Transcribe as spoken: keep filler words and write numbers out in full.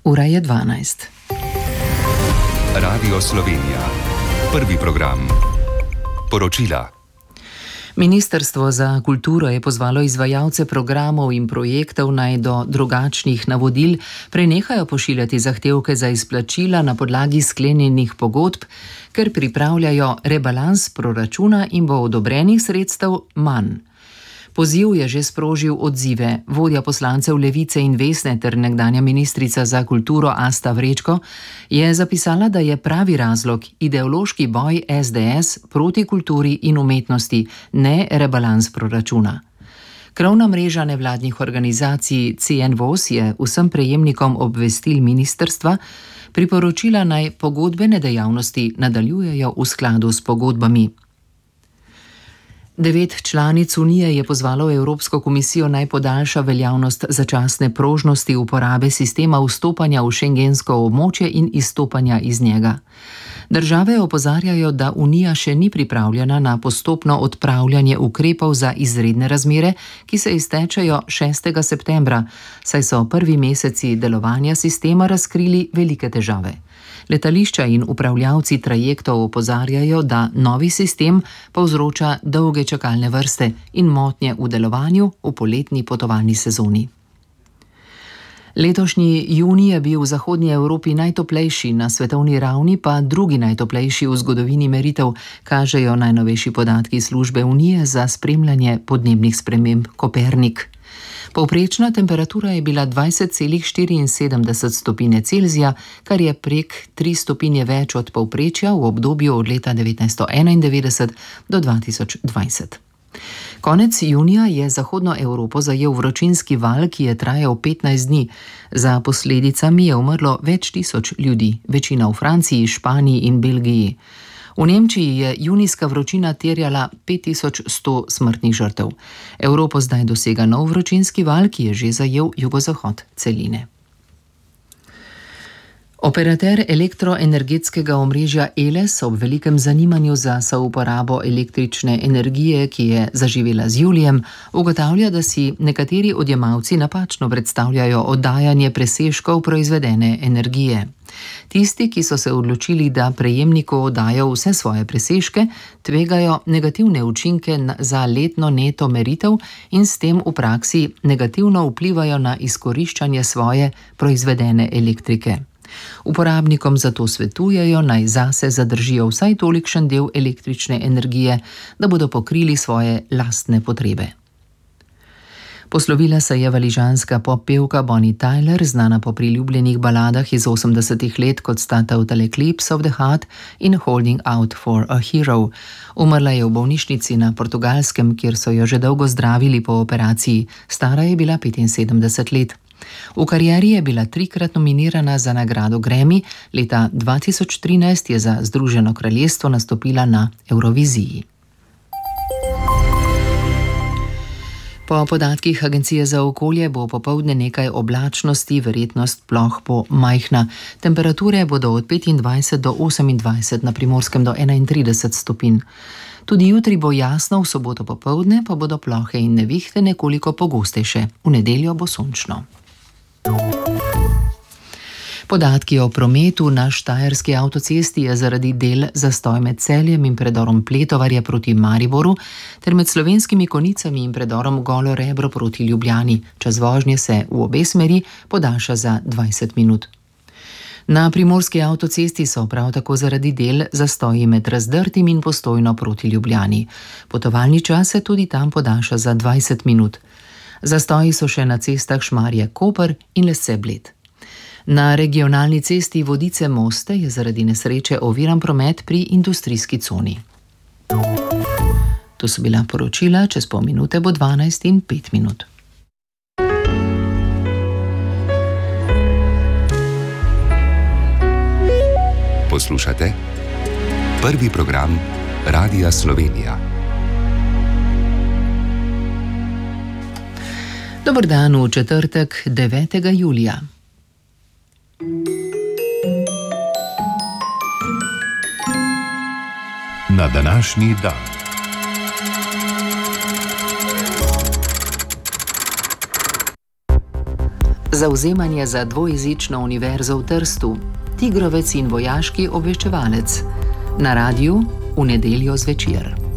Ura je dvanajst. Radio Slovenija. Prvi program. Poročila. Ministrstvo za kulturo je pozvalo izvajalce programov in projektov naj do drugačnih navodil prenehajo pošiljati zahtevke za izplačila na podlagi sklenjenih pogodb, ker pripravljajo rebalans proračuna in bo odobrenih sredstev manj. Poziv je že sprožil odzive. Vodja poslancev Levice in Vesne ter nekdanja ministrica za kulturo Asta Vrečko je zapisala, da je pravi razlog ideološki boj es de es proti kulturi in umetnosti, ne rebalans proračuna. Krovna mreža nevladnih organizacij C N V O S je vsem prejemnikom obvestil ministrstva priporočila, naj pogodbene dejavnosti nadaljujejo v skladu s pogodbami. Devet članic Unije je pozvalo Evropsko komisijo, naj podaljša veljavnost začasne prožnosti uporabe sistema vstopanja v šengensko območje in izstopanja iz njega. Države opozarjajo, da Unija še ni pripravljena na postopno odpravljanje ukrepov za izredne razmere, ki se iztečejo šestega septembra, saj so prvi meseci delovanja sistema razkrili velike težave. Letališča in upravljavci trajektov opozarjajo, da novi sistem povzroča dolge čakalne vrste in motnje v delovanju v poletni potovalni sezoni. Letošnji junij je bil v zahodnji Evropi najtoplejši, na svetovni ravni pa drugi najtoplejši v zgodovini meritev, kažejo najnovejši podatki službe Unije za spremljanje podnebnih sprememb Kopernik. Povprečna temperatura je bila dvajset celih štiriinsedemdeset stopinje Celzija, kar je prek tri stopinje več od povprečja v obdobju od leta devetnajststo enaindevetdeset do dva tisoč dvajset. Konec junija je zahodno Evropo zajel vročinski val, ki je trajal petnajst dni. Za posledicami je umrlo več tisoč ljudi, večina v Franciji, Španiji in Belgiji. V Nemčiji je junijska vročina terjala pet tisoč sto smrtnih žrtev. Evropo zdaj dosega nov vročinski val, ki je že zajel jugozahod celine. Operater elektroenergetskega omrežja Eles ob velikem zanimanju za souporabo električne energije, ki je zaživela z julijem, ugotavlja, da si nekateri odjemalci napačno predstavljajo oddajanje presežkov proizvedene energije. Tisti, ki so se odločili, da prejemniku oddajo vse svoje presežke, tvegajo negativne učinke za letno neto meritev in s tem v praksi negativno vplivajo na izkoriščanje svoje proizvedene elektrike. Uporabnikom zato svetujejo, naj zase zadržijo vsaj tolikšen del električne energije, da bodo pokrili svoje lastne potrebe. Poslovila se je valižanska pop-pevka Bonnie Tyler, znana po priljubljenih baladah iz osemdesetih let, kot sta Total Eclipse of the Heart in Holding Out for a Hero. Umrla je v bolnišnici na Portugalskem, kjer so jo že dolgo zdravili po operaciji. Stara je bila petinsedemdeset let. V karieri je bila trikrat nominirana za nagrado Grammy, leta dva tisoč trinajst je za Združeno kraljestvo nastopila na Evroviziji. Po podatkih Agencije za okolje bo popoldne nekaj oblačnosti, verjetnost ploh bo majhna. Temperature bodo od petindvajset do osemindvajset, na Primorskem do enaintrideset stopinj. Tudi jutri bo jasno, v soboto popoldne pa bodo plohe in nevihte nekoliko pogostejše. V nedeljo bo sončno. Podatki o prometu na štajerski avtocesti je zaradi del zastoj med Celjem in predorom Pletovarje proti Mariboru ter med Slovenskimi Konicami in predorom Golo Rebro proti Ljubljani. Čas vožnje se v obe smeri podaljša za dvajset minut. Na primorski avtocesti so prav tako zaradi del zastoji med Razdrtim in Postojno proti Ljubljani. Potovalni čas se tudi tam podaljša za dvajset minut. Zastoji so še na cestah Šmarje-Koper in Lesce-Bled. Na regionalni cesti Vodice-Moste je zaradi nesreče oviran promet pri industrijski coni. To so bila poročila, čez pol minute bo dvanajst in pet minut. Poslušate prvi program Radia Slovenija. Dober dan v četrtek, devetega julija. Na današnji dan. Zavzemanje za dvojezično univerzo v Trstu, tigrovec in vojaški obveščevalec. Na radiju v nedeljo zvečer.